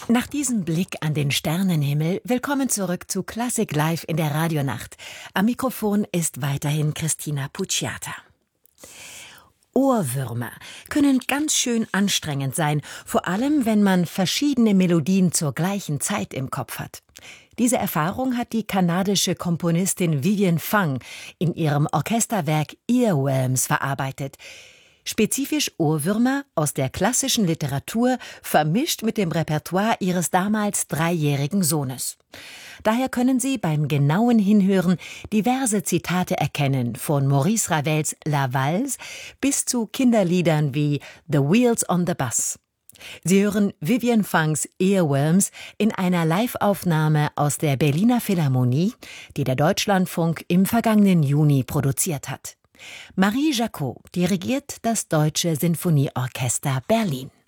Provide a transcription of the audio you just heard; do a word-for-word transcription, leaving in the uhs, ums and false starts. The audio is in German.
Nach diesem Blick an den Sternenhimmel, willkommen zurück zu Klassik Live in der Radionacht. Am Mikrofon ist weiterhin Christina Pucciata. Ohrwürmer können ganz schön anstrengend sein, vor allem wenn man verschiedene Melodien zur gleichen Zeit im Kopf hat. Diese Erfahrung hat die kanadische Komponistin Vivian Fang in ihrem Orchesterwerk Earworms verarbeitet. Spezifisch Ohrwürmer aus der klassischen Literatur, vermischt mit dem Repertoire ihres damals dreijährigen Sohnes. Daher können Sie beim genauen Hinhören diverse Zitate erkennen, von Maurice Ravels La Valse bis zu Kinderliedern wie The Wheels on the Bus. Sie hören Vivian Fangs Earworms in einer Live-Aufnahme aus der Berliner Philharmonie, die der Deutschlandfunk im vergangenen Juni produziert hat. Marie Jacot dirigiert das Deutsche Sinfonieorchester Berlin.